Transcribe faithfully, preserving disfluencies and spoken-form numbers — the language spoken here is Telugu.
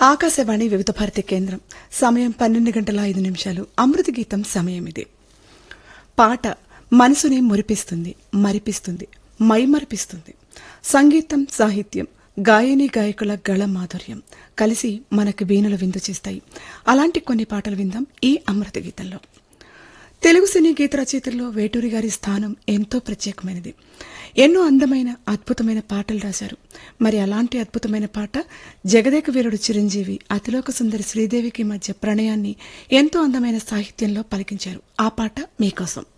ఆకాశవాణి వివిధ భారతి కేంద్రం. సమయం పన్నెండు గంటల ఐదు నిమిషాలు. అమృత గీతం సమయం ఇది. పాట మనసుని మురిపిస్తుంది, మరిపిస్తుంది, మైమరిపిస్తుంది. సంగీతం, సాహిత్యం, గాయని గాయకుల గళ మాధుర్యం కలిసి మనకు వీణుల విందు చేస్తాయి. అలాంటి కొన్ని పాటలు విందాం ఈ అమృత గీతంలో. తెలుగు సినీ గీత రచయితల్లో వేటూరి గారి స్థానం ఎంతో ప్రత్యేకమైనది. ఎన్నో అందమైన అద్భుతమైన పాటలు రాశారు. మరి అలాంటి అద్భుతమైన పాట జగదేక వీరుడు చిరంజీవి అతిలోక సుందరి శ్రీదేవికి మధ్య ప్రణయాన్ని ఎంతో అందమైన సాహిత్యంలో పలికించారు. ఆ పాట మీకోసం.